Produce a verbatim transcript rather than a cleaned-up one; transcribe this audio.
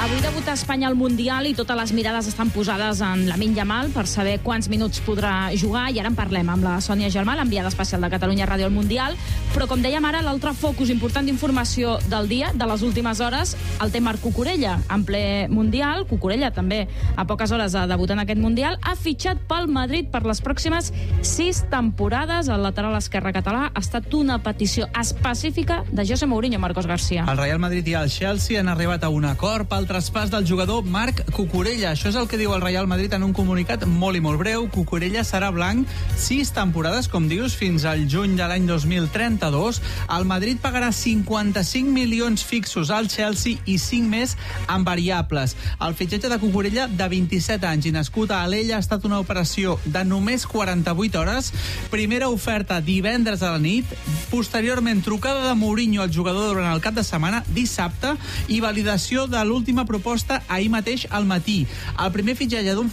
Avui debuta Espanya al Mundial i totes les mirades estan posades en Lamine Yamal per saber quants minuts podrà jugar, i ara en parlem amb la Sònia Germà, l'enviada especial de Catalunya Ràdio al Mundial. Però, com dèiem ara, l'altre focus important d'informació del dia, de les últimes hores, el té Marc Cucurella, en ple Mundial. Cucurella també a poques hores de debutar en aquest Mundial. Ha fitxat pel Madrid per les pròximes sis temporades. El lateral esquerre català ha estat una petició específica de José Mourinho, Marcos García. El Real Madrid i el Chelsea han arribat a un acord pel traspàs del jugador Marc Cucurella. Això és el que diu el Real Madrid en un comunicat molt i molt breu. Cucurella serà blanc sis temporades, com dius, fins al juny de l'any dos mil trenta-dos. El Madrid pagarà cinquanta-cinc milions fixos al Chelsea i cinc més en variables. El fitxatge de Cucurella, de vint-i-set anys i nascut a Alella, ha estat una operació de només quaranta-vuit hores. Primera oferta divendres a la nit, posteriorment trucada de Mourinho al jugador durant el cap de setmana, dissabte, i validació de l'última proposta ahir mateix al matí. El primer fitxatge d'un